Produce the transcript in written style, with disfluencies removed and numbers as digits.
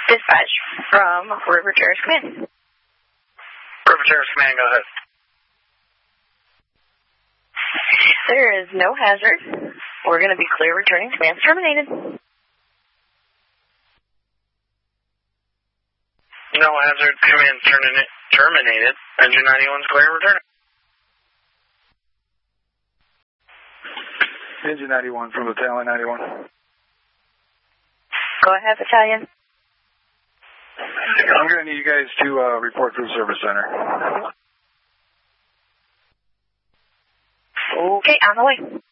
Dispatch from River Terrace Command. River Terrace Command, go ahead. There is no hazard. We're going to be clear returning. Command's terminated. No hazard. Command terminated. Engine 91's clear returning. Engine 91 from Battalion 91. Go ahead, Battalion. I'm going to need you guys to report to the service center. Okay, on the way.